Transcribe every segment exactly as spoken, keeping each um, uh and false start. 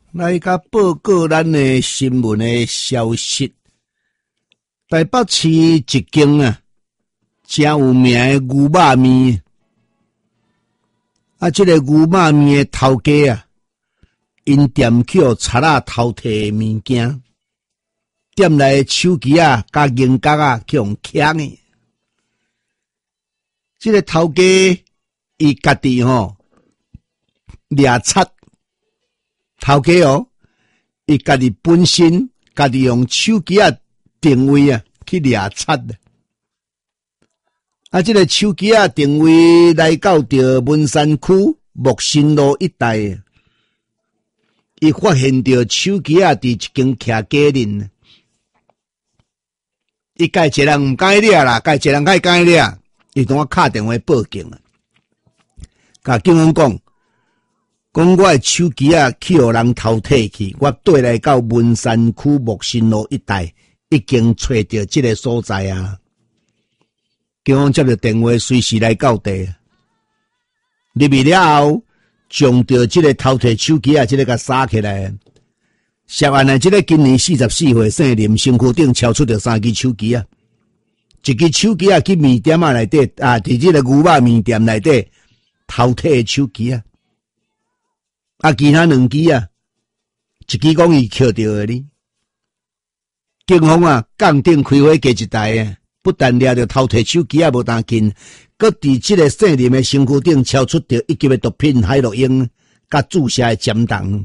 来甲报告咱的新闻的消息。台北市一间啊，真有名的牛肉面。啊，这个牛肉面的头家啊，因店去互贼仔偷摕物件，店内的手机啊、甲银角啊去互抢的。这个头家伊家己吼掠贼，头家哦，伊家己本身家己用手机啊定位啊去掠贼的。啊，这个手机啊定位来到着文山区木新路一带，伊发现着手机啊伫一间徛家人，伊甲一个人毋敢掠啦，甲一个人甲伊敢掠，伊同我敲电话报警啊，甲警方讲，讲我的手机啊去互人偷摕去，我缀来到文山区木新路一带，已经找到这个所在啊。警方接到电话，随时来到地。入去了后，将着这个偷摕手机啊，这个甲杀起来。涉案的这个今年四十四岁姓林，身躯顶超出着三支手机啊，一支手机啊去面店啊内底啊，伫这个牛肉面店内底偷摕手机啊，啊其他两支啊，一支讲伊捡着的哩。警方啊，杠顶开火加一台啊。不但掠着偷摕手机啊无当紧，搁伫即个姓林的身躯顶超出着一级的毒品海洛因，甲注射的尖筒。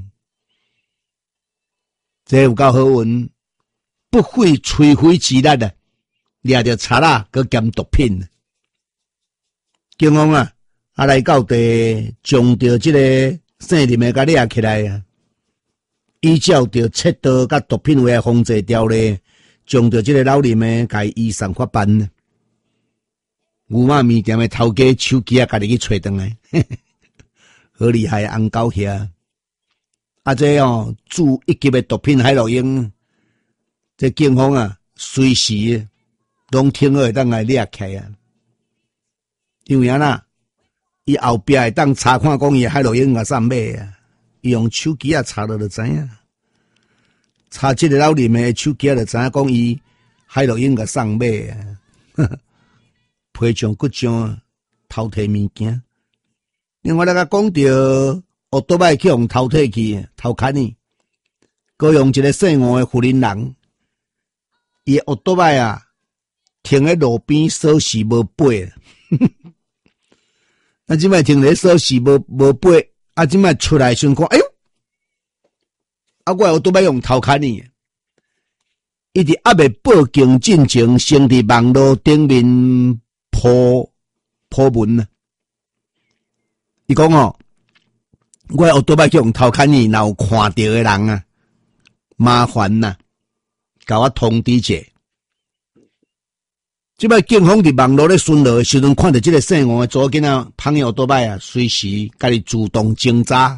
这有够好运，不费吹灰之力啊，掠着贼仔搁兼毒品。警方啊，啊来到地，将着即个姓林的甲掠起来啊，依照着窃盗甲毒品为防制条例。将着这个老林的，甲伊移送法办。牛肉面店的头家手机啊，家己去找回来，好厉害，红狗遐。啊，这哦，注一级的毒品海洛因，这警方啊，随时拢听会当来掠起啊。因为啊呐，伊后壁会当查看讲伊海洛因啊上买啊，伊用手机啊查了就知影。查这个老林的手机就知影讲伊海洛因甲送买啊，批上骨上偷摕物件。另外，咱甲讲着奥多麦去用偷摕去偷砍呢，佮用一个姓吴的富人人，伊奥多麦啊停喺路边锁匙无背，那即摆停咧锁匙无无背，啊即摆出来先讲，哎哟！啊，我有都要用偷砍你，伊伫还未报警进前，先伫网络顶面铺铺文啊。伊讲哦，我有都要用偷砍你，若有看到的人啊，麻烦呐、啊，甲我通知者。即摆警方伫网络咧巡逻的时阵，看到即个姓吴的左囡仔朋友都摆啊，随时家己主动侦查。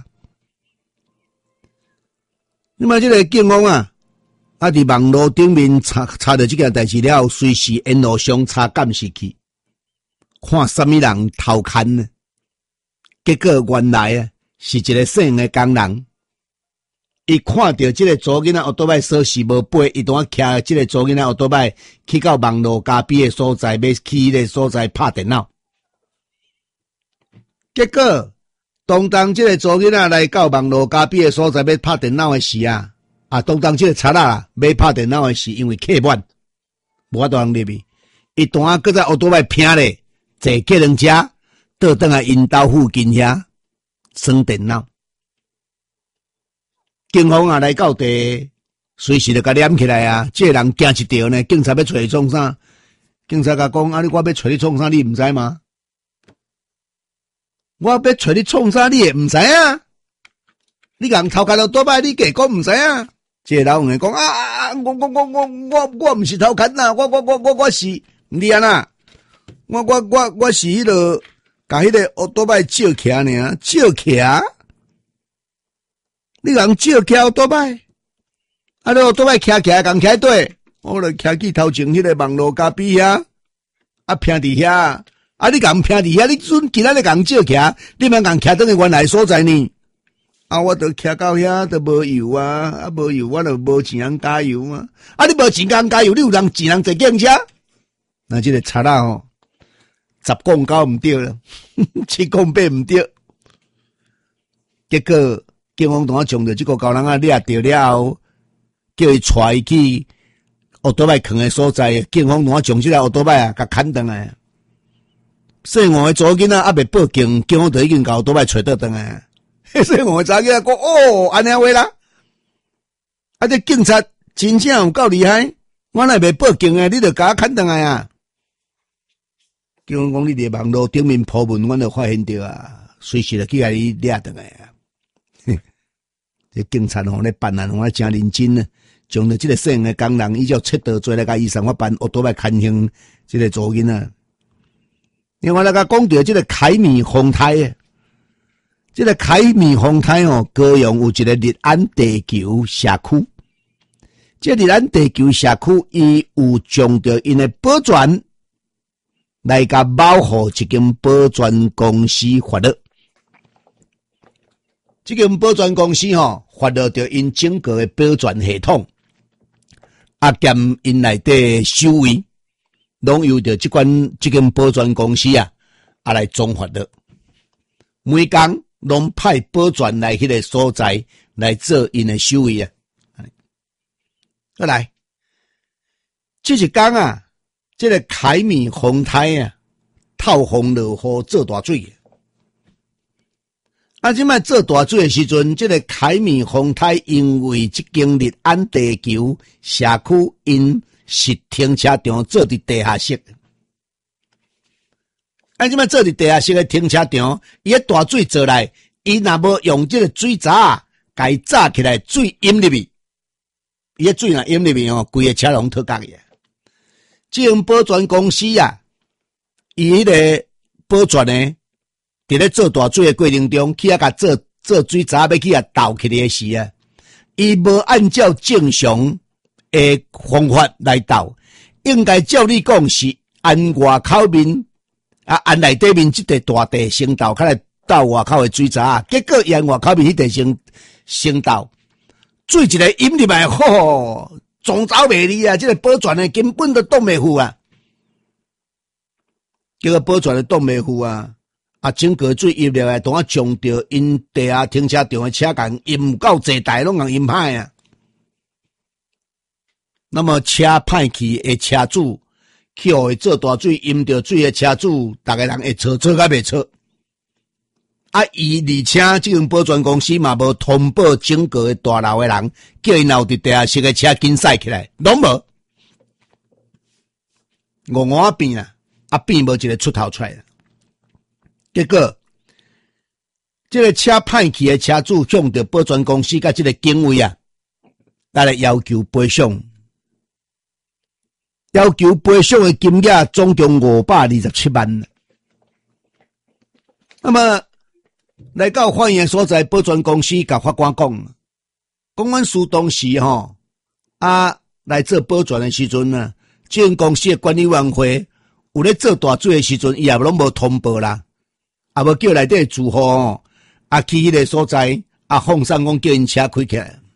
那么这个警方啊，啊伫网络顶面查查到这件代志了后，随时沿路上查监视器，看什么人偷砍呢？结果原来啊是一个姓的工人，伊看到这个左囡仔奥多麦锁匙无背，伊当徛这个左囡仔奥多麦去到网络加比的所在，要去迄个所在拍电脑。结果当当这个左囡仔来到网络加比的所在要拍电脑的时啊，啊，当当这个贼仔啦要拍电脑的时，因为客满，无法度通入去，伊单啊搁在奥多麦拼咧，坐计程车倒转来因兜附近遐耍电脑。警方啊来到地，随时就甲揽起来啊！这个人惊一跳呢，警察要找伊创啥？警察甲讲：啊，你我要找你创啥？你毋知吗？我要找你创啥？你也毋知啊？你人偷砍了多摆，你假讲毋知啊？这个老人讲：啊啊！我我我我我我毋是偷砍呐！我我我我我是你啊呐！我我我我是迄个甲迄个奥多摆借起尔，借起。你人借起奥多摆，啊，你奥多摆徛起来，共徛对，我著徛去头前迄个网络咖啡遐，啊，拼伫遐，啊，你共拼伫遐，你准其他咧共借起，你莫共徛等于原来所在呢？ 啊，我都徛到遐都无油啊，啊无油我就无钱通加油啊，啊你无钱通加油，你有人钱通坐警车？那这个贼仔吼，十讲九毋对了，七讲八毋对，结果警方同我将着这个高人啊抓着了后，叫伊带去奥多麦囥的所在，警方同我将这个奥多麦啊甲砍断来。姓王的查囡仔还未报警，警方就已经把奥多麦找倒转来。姓王的查囡仔讲：哦，安尼话啦，啊这警察真正有够厉害，我若未报警诶，你就甲我砍倒来啊！警方讲你伫网络顶面铺文，我就发现到啊，随时就去甲你抓倒来啊！这警察吼咧办案，我真认真啊，将着这个姓的工人依照切刀做来甲医生，我办奥多麦砍刑，这个查囡仔。另外，来甲讲到这个凯米丰泰啊，这个凯米丰泰哦，高雄有一个日安地球社区。这日安地球社区，伊有将着因的保全来甲保护一间保全公司法律。这间保全公司吼，发落着因整个的保全系统，啊兼因内底守卫。拢由着这款这间保全公司啊，啊来总法律。每工拢派保全来迄个所在来做因的守卫啊。再来，这一天啊，这个凯米丰泰啊，透风落雨做大水。啊，即摆做大水的时阵，这个凯米丰泰因为这间日安地球社区因是停车场做伫地下室，啊！即摆做伫地下室的停车场，伊个大水做来，伊若无用这个水闸，甲伊炸起来，水淹入去，伊个水若淹入去哦，规个车拢脱角去。这种保全公司啊，伊迄个保全呢，伫咧做大水的过程中，去啊甲做做水闸要去啊倒起来时啊，伊无按照正常诶方法来倒，应该照你讲是按外口面啊，按内底面即块大地先倒，开来倒外口诶水闸，结果伊按外口面迄块先先倒，水一个淹入来，吼，撞走袂离啊！即、这个保全诶根本都挡袂住啊，结果保全诶挡袂住啊，啊，整个水淹入来，当啊撞着因地下停车场诶车共淹够济台，拢共淹歹啊。那么车歹去的车主，去互伊做大水淹着水的车主，逐个人会错错甲袂错。啊，伊而且即间保全公司嘛无通报整个的大楼的人，叫因后伫地下室的车紧驶起来，拢无。五五啊变啊，啊变无一个出头出来。结果，这个车歹去的车主向着保全公司甲这个警卫啊，来来要求赔偿。要求赔偿的金额总共五百二十七万。那么来到法院所在，保全公司甲法官讲，讲阮事当时吼啊来做保全的时阵呢，这间公司的管理委员会有咧做大水的时阵，伊也拢无通报啦，也无叫内底住户吼啊去迄个所在啊放送讲叫因车开起来。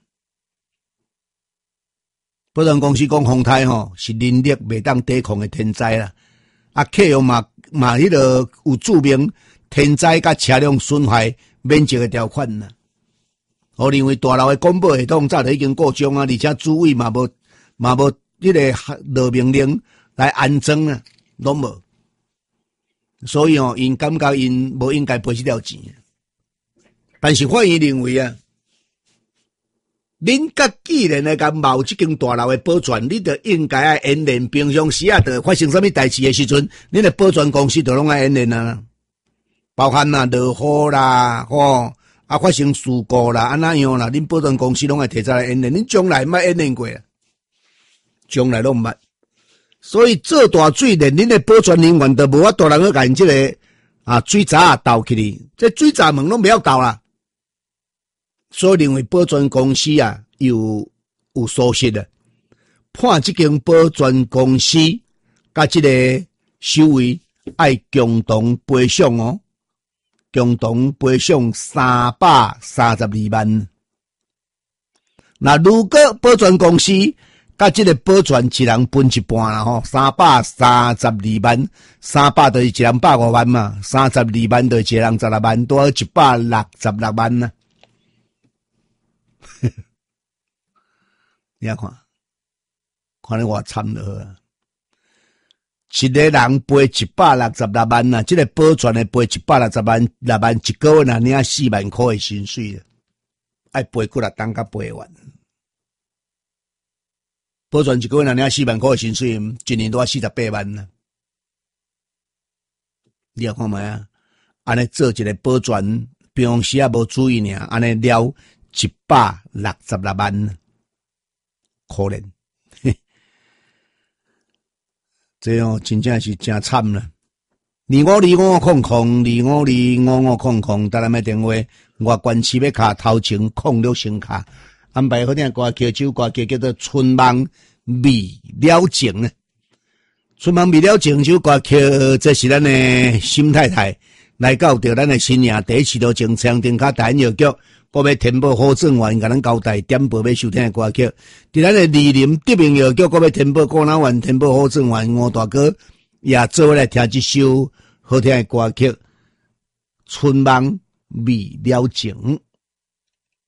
保全公司讲风台吼是人力袂当抵抗的天灾啦，啊客户嘛嘛迄个有注明天灾甲车辆损坏免责的条款啦。我认为大楼的广播系统早就已经故障啊，而且主委嘛无嘛无迄个落命令来安装啊，拢无。所以哦，因感觉因无应该赔这条钱，但是法院认为啊。恁甲既然来甲冒即间大楼的保全，你就应该爱演练。平常时啊，就发生什么代志的时阵，恁的保全公司就拢爱演练啊，包含啊落雨啦，吼啊发生事故啦，安那样啦，恁保全公司拢爱提早来演练。恁将来莫演练过，将来拢毋捌。所以做大水连恁的保全人员都无法度能够甲因即个啊水闸倒起哩，这水闸门拢不要倒啦。所以认为保全公司啊有有疏失啊，判这间保全公司甲这个守卫爱共同赔偿哦， 共同赔偿三百三十二万。那如果保全公司甲这个保全一人分一半啦吼，三百三十二万，三百就是一人百五万嘛，三十二万就是一人十六万，多一百六十六万呐。你看，看你偌惨就好啊！一个人赔一百六十六万呐，这个保全的赔一百六十万，六万一个月呐，领四万块的薪水了，爱赔几若当甲赔完。保全一个月若领四万块的薪水，一年都要四十八万呐。你也看觅啊，安尼做一个保全，平时啊无注意尔，安尼了一百六十六万，可怜。这样真正是真惨啦！二五二五空空，二五二五五空空，打咱的电话，我关市要卡头前空六声卡，安排好听歌曲，首歌曲叫做《春梦未了情》呢。春梦未了情首歌曲，这是咱的心太太来到着咱的新营第一次都前长定卡台药局，我要填报好政员，甲咱交代点播要收听的歌曲。伫咱的二林德明药局，我要填报高南湾填报好政员吴大哥也做来听一首好听的歌曲《春梦未了情》。